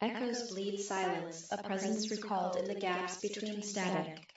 Echoes bleed silence, a presence recalled in the gaps between static.